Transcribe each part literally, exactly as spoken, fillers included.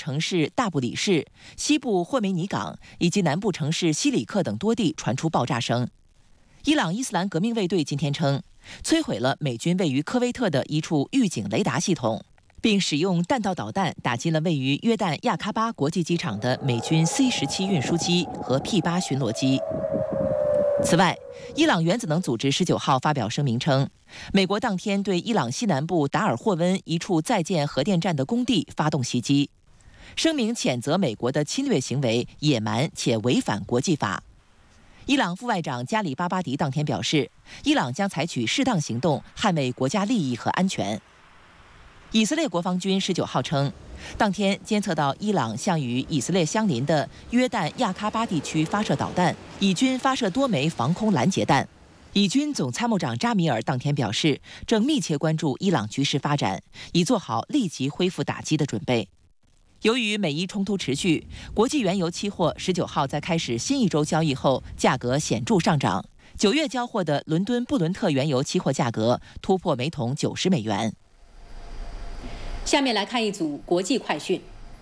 城市大布里市、西部霍梅尼港以及南部城市西里克等多地传出爆炸声。伊朗伊斯兰革命卫队今天称，摧毁了美军位于科威特的一处预警雷达系统，并使用弹道导弹打击了位于约旦亚喀巴国际机场的美军 C 十七运输机和 P 八巡逻机。此外，伊朗原子能组织十九号发表声明称，美国当天对伊朗西南部达尔霍温一处在建核电站的工地发动袭击。声明谴责美国的侵略行为野蛮且违反国际法。伊朗副外长加里巴巴迪当天表示，伊朗将采取适当行动捍卫国家利益和安全。以色列国防军十九号称，当天监测到伊朗向与以色列相邻的约旦亚喀巴地区发射导弹，以军发射多枚防空拦截弹。以军总参谋长扎米尔当天表示，正密切关注伊朗局势发展，以做好立即恢复打击的准备。由于美伊冲突持续，国际原油期货十九号在开始新一周交易后，价格显著上涨。九月交货的伦敦布伦特原油期货价格突破每桶九十美元。 下面来看一组国际快讯。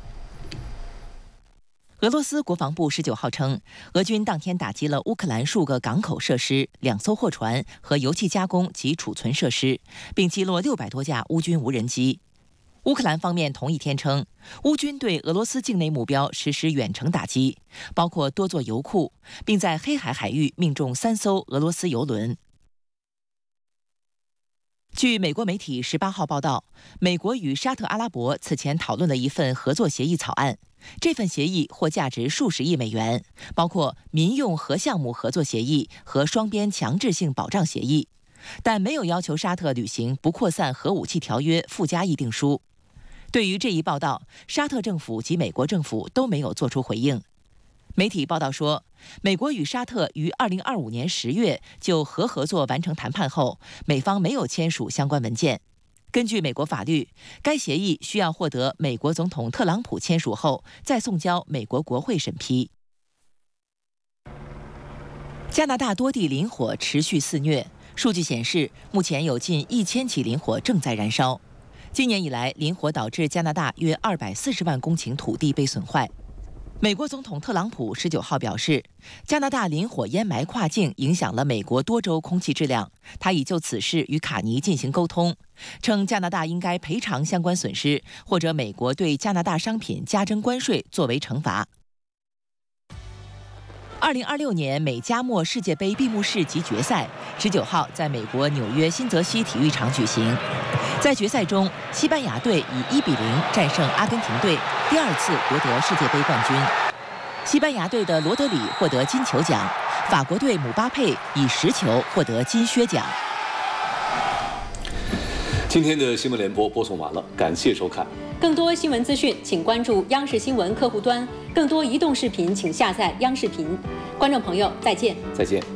俄罗斯国防部十九号称，俄军当天打击了乌克兰数个港口设施、两艘货船和油气加工及储存设施，并击落六百多架乌军无人机。乌克兰方面同一天称，乌军对俄罗斯境内目标实施远程打击，包括多座油库，并在黑海海域命中三艘俄罗斯油轮。据美国媒体十八号报道，美国与沙特阿拉伯此前讨论了一份合作协议草案，这份协议或价值数十亿美元，包括民用核项目合作协议和双边强制性保障协议，但没有要求沙特履行不扩散核武器条约附加议定书。对于这一报道，沙特政府及美国政府都没有做出回应。媒体报道说，美国与沙特于二零二五年十月就核合作完成谈判后，美方没有签署相关文件。根据美国法律，该协议需要获得美国总统特朗普签署后，再送交美国国会审批。加拿大多地林火持续肆虐，数据显示，目前有近一千起林火正在燃烧。今年以来，林火导致加拿大约二百四十万公顷土地被损坏。美国总统特朗普十九号表示，加拿大林火烟霾跨境影响了美国多州空气质量，他已就此事与卡尼进行沟通，称加拿大应该赔偿相关损失，或者美国对加拿大商品加征关税作为惩罚。二零二六年美加墨世界杯闭幕式及决赛十九号在美国纽约新泽西体育场举行。在决赛中，西班牙队以一比零战胜阿根廷队，第二次夺得世界杯冠军。西班牙队的罗德里获得金球奖，法国队姆巴佩以十球获得金靴奖。 今天的新闻联播播送完了，感谢收看。 更多新闻资讯，请关注央视新闻客户端；更多移动视频，请下载央视频。观众朋友，再见。 再见。